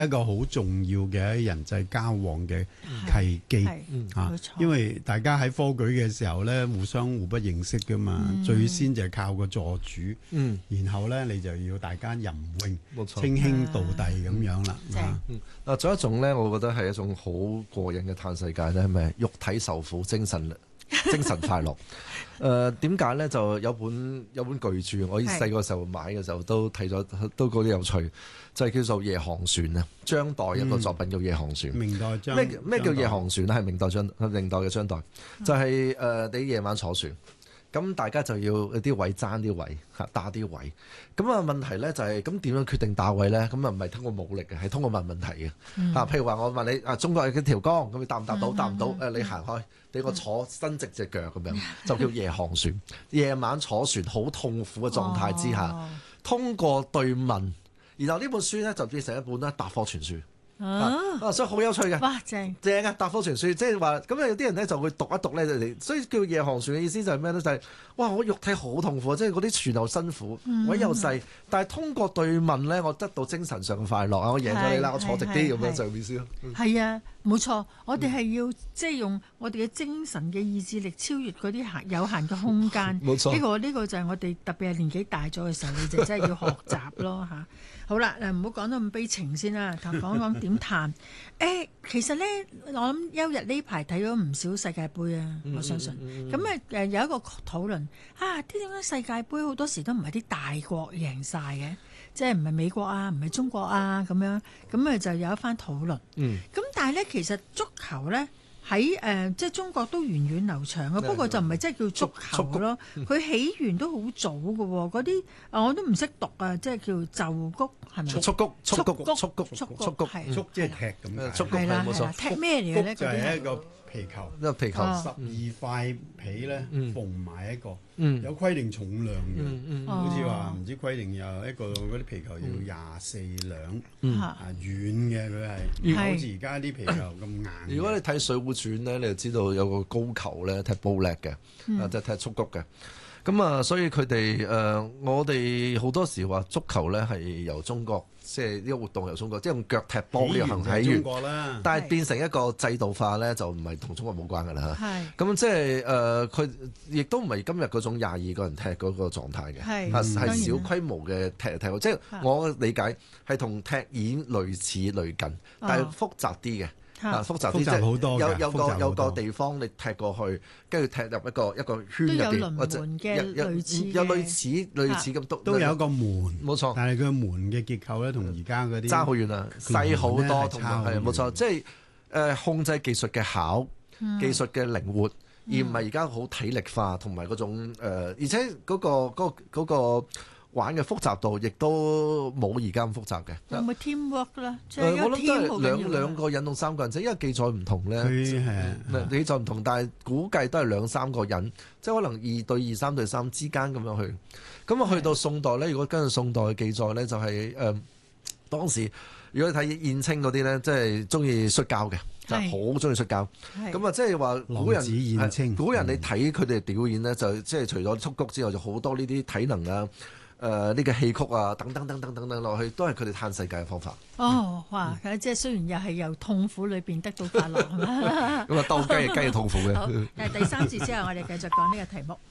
一個好重要嘅人際交往嘅契機啊，因為大家喺科舉嘅時候咧，互不認識噶嘛，最先就係靠個助主，然後咧你就要大家吟詠，稱兄道弟咁樣啦。 嗱，仲有一種咧，我覺得係一種好過癮嘅嘆世界咧，係咪肉體受苦，精神快樂？點解咧？就有本巨著，我細個時候買嘅時候都睇咗，都覺得有趣，就係叫做《夜航船》啊。張岱一個作品叫《夜航船》。 明代咩叫夜航船咧？係明代嘅張岱，就係你夜晚坐船。咁大家就要啲位爭啲位嚇，打啲位。咁啊問題咧就係咁點樣決定打位咧？咁啊唔係通過武力嘅，係通過問問題嘅嚇。譬如話我問你啊，中國有幾條江？咁你答唔答到？答唔到你行開，俾我坐伸直隻腳咁樣，就叫夜航船。夜晚坐船好痛苦嘅狀態之下，通過對問，然後呢本書咧就變成一本百科全書。所以好有趣嘅， 哇正啊！百科全書，即係話咁有啲人咧就會讀一讀咧，所以叫夜航船嘅意思就係咩咧？就係哇！我肉體好痛苦，即係嗰啲船又辛苦，位又細，但係通過對問咧，我得到精神上嘅快樂啊！我贏咗你啦，我坐直啲咁樣就意思咯。 係啊，冇錯，我哋係要即係用我哋嘅精神嘅意志力超越嗰啲有限嘅空間。 冇錯， 呢個就係我哋特別係年紀大咗嘅時候，你就真係要學習咯嚇。好啦，唔好講得咁悲情先啦，講講點嘆。其實咧，我諗休日呢排睇咗唔少世界盃啊，我相信。咁有一個討論啊，點解世界盃好多時都唔係啲大國贏晒嘅，即係唔係美國啊，唔係中國啊咁樣，咁就有一番討論。咁但係咧，其實足球咧喺即係中國都源遠流長嘅，不過就唔係真係叫足球咯。佢起源都好早嘅喎，嗰啲我都唔識讀啊，即係叫袖谷係咪？ 蹴鞠蹴即係踢咁樣， 係啦，冇錯。 踢咩嚟嘅咧？ 就係一個皮球， 一個皮球 12塊皮咧縫埋一個，有規定重量嘅，好似話唔知規定有一個嗰啲皮球要24兩，軟嘅佢係，好似而家啲皮球咁硬。 如果你睇《水滸傳》咧，你就知道有個高球咧踢波叻嘅，即係踢蹴鞠嘅。咁啊，所以佢哋我哋好多時話足球咧係由中國，即係呢個活動由中國，即係用腳踢波呢個行起源。但係變成一個制度化咧，就唔係同中國冇關㗎啦。咁即係佢亦都唔係今日嗰種22個人踢嗰個狀態嘅，係小規模嘅踢。即係我理解係同踢已經類似類近，但係複雜啲嘅。複雜啲，即係有個地方你踢過去，跟住踢入一個圈入邊，或者有類似咁都有一個門， 冇錯。 但係佢門嘅結構咧，同而家嗰啲爭好遠啦，細好多，同埋係冇錯，即係控制技術嘅巧，技術嘅靈活，而唔係而家好體力化，同埋嗰種而且嗰個玩嘅複雜度亦都冇而家咁複雜嘅。 有冇 teamwork 咧？ 我諗都係兩個人同3個人啫，因為記載唔同咧。記載唔同，但係估計都係2-3個人，即係可能2對2、3對3之間咁樣去。咁啊，去到宋代咧，如果跟住宋代嘅記載咧，就係當時如果你睇燕青嗰啲咧，即係中意摔跤嘅，就係好中意摔跤。咁啊，即係話古人你睇佢哋表演咧，就即係除咗蹴鞠之外，就好多呢啲體能啊。呢個戲曲啊，等等落去，都係佢哋嘆世界嘅方法。 哇！即係雖然又係由痛苦裏邊得到快樂， 咁啊，鬥雞係痛苦嘅。 好，第3節之後，我哋繼續講呢個題目。